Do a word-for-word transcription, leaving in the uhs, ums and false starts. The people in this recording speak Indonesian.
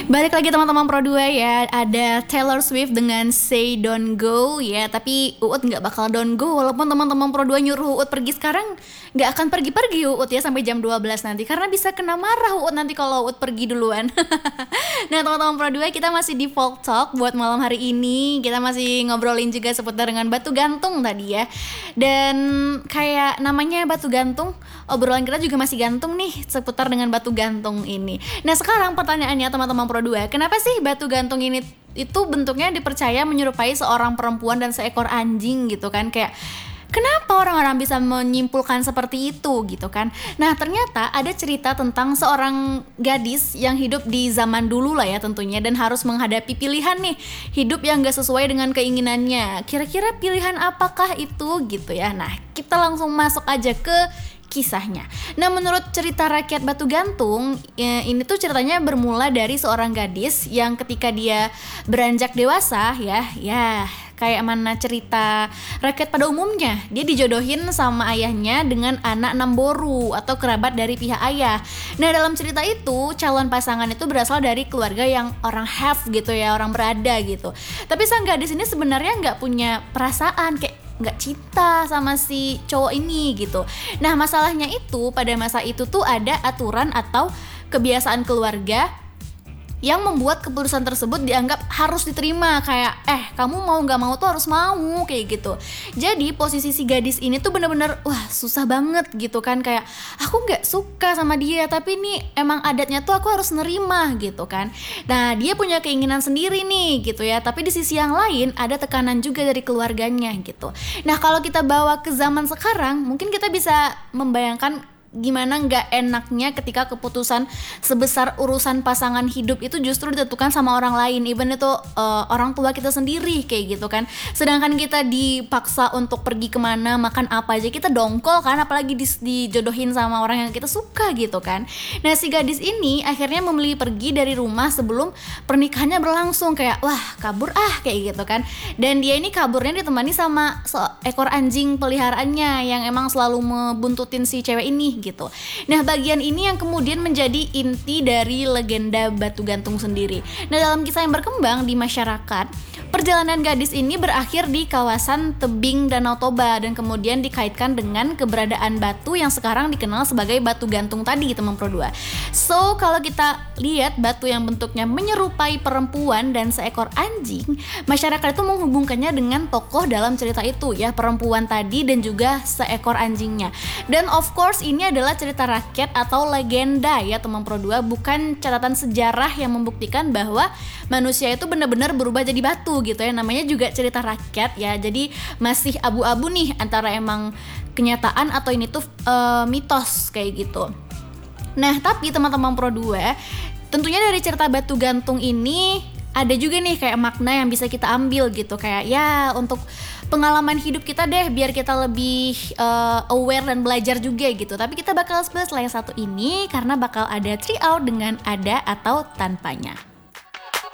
Balik lagi teman-teman Pro dua ya, ada Taylor Swift dengan Say Don't Go ya. Tapi Uut gak bakal don't go, walaupun teman-teman Pro dua nyuruh Uut pergi sekarang, gak akan pergi-pergi Uut ya sampai jam dua belas nanti, karena bisa kena marah Uut nanti kalau Uut pergi duluan. Nah teman-teman Pro dua, kita masih di Folk Talk buat malam hari ini. Kita masih ngobrolin juga seputar dengan batu gantung tadi ya. Dan kayak namanya batu gantung, obrolan kita juga masih gantung nih seputar dengan batu gantung ini. Nah sekarang pertanyaannya teman-teman Pro dua, kenapa sih batu gantung ini itu bentuknya dipercaya menyerupai seorang perempuan dan seekor anjing gitu kan? Kayak kenapa orang-orang bisa menyimpulkan seperti itu gitu kan? Nah ternyata ada cerita tentang seorang gadis yang hidup di zaman dulu lah ya tentunya, dan harus menghadapi pilihan nih, hidup yang gak sesuai dengan keinginannya. Kira-kira pilihan apakah itu gitu ya? Nah kita langsung masuk aja ke kisahnya. Nah menurut cerita rakyat batu gantung, ya, ini tuh ceritanya bermula dari seorang gadis yang ketika dia beranjak dewasa ya, ya kayak mana cerita rakyat pada umumnya, dia dijodohin sama ayahnya dengan anak Namboru atau kerabat dari pihak ayah. Nah dalam cerita itu calon pasangan itu berasal dari keluarga yang orang have gitu ya, orang berada gitu. Tapi sang gadis ini sebenarnya nggak punya perasaan, kayak nggak cinta sama si cowok ini gitu. Nah masalahnya itu pada masa itu tuh ada aturan atau kebiasaan keluarga yang membuat keputusan tersebut dianggap harus diterima, kayak eh kamu mau nggak mau tuh harus mau kayak gitu. Jadi posisi si gadis ini tuh bener-bener wah susah banget gitu kan, kayak aku nggak suka sama dia tapi ini emang adatnya tuh aku harus nerima gitu kan. Nah dia punya keinginan sendiri nih gitu ya, tapi di sisi yang lain ada tekanan juga dari keluarganya gitu. Nah kalau kita bawa ke zaman sekarang, mungkin kita bisa membayangkan gimana nggak enaknya ketika keputusan sebesar urusan pasangan hidup itu justru ditentukan sama orang lain, even itu uh, orang tua kita sendiri kayak gitu kan. Sedangkan kita dipaksa untuk pergi kemana, makan apa aja kita dongkol kan, apalagi dis- dijodohin sama orang yang kita suka gitu kan. Nah si gadis ini akhirnya memilih pergi dari rumah sebelum pernikahannya berlangsung, kayak wah kabur ah kayak gitu kan. Dan dia ini kaburnya ditemani sama seekor anjing peliharaannya yang emang selalu membuntutin si cewek ini gitu. Nah bagian ini yang kemudian menjadi inti dari legenda batu gantung sendiri. Nah dalam kisah yang berkembang di masyarakat, perjalanan gadis ini berakhir di kawasan tebing Danau Toba dan kemudian dikaitkan dengan keberadaan batu yang sekarang dikenal sebagai batu gantung tadi teman Pro dua. So kalau kita lihat batu yang bentuknya menyerupai perempuan dan seekor anjing, masyarakat itu menghubungkannya dengan tokoh dalam cerita itu ya, perempuan tadi dan juga seekor anjingnya. Dan of course ini adalah cerita rakyat atau legenda ya teman Pro dua, bukan catatan sejarah yang membuktikan bahwa manusia itu benar-benar berubah jadi batu gitu ya. Namanya juga cerita rakyat ya, jadi masih abu-abu nih antara emang kenyataan atau ini tuh uh, mitos kayak gitu. Nah tapi teman-teman Pro dua, tentunya dari cerita batu gantung ini ada juga nih kayak makna yang bisa kita ambil gitu, kayak ya untuk pengalaman hidup kita deh, biar kita lebih uh, aware dan belajar juga gitu. Tapi kita bakal setelah yang satu ini karena bakal ada three out dengan ada atau tanpanya.